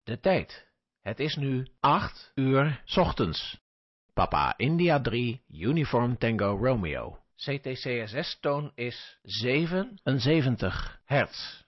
De tijd. Het is nu 8 uur 's ochtends. Papa India 3, Uniform Tango Romeo. CTCSS-toon is 77 hertz.